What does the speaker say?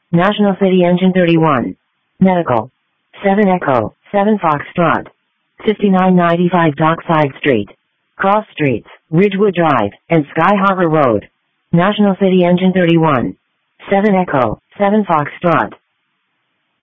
National City Engine 31. Medical. 7 Echo, 7 Foxtrot. 5995 Dockside Street. Cross Streets, Ridgewood Drive, and Sky Harbor Road. National City Engine 31. 7 Echo, 7 Foxtrot.